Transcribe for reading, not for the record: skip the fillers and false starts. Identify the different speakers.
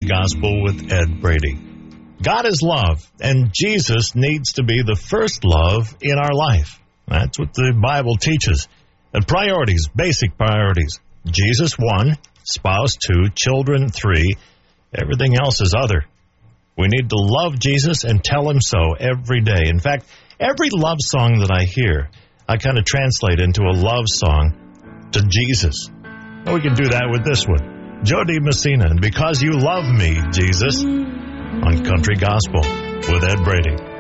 Speaker 1: Gospel with Ed Brady. God is love, and Jesus needs to be the first love in our life. That's what the Bible teaches. And priorities, basic priorities. Jesus 1, spouse 2, children 3, everything else is other. We need to love Jesus and tell him so every day. In fact, every love song that I hear, I kind of translate into a love song to Jesus. Well, we can do that with this one. Joe DiMessina, and Because You Love Me, Jesus, on Country Gospel with Ed Brady.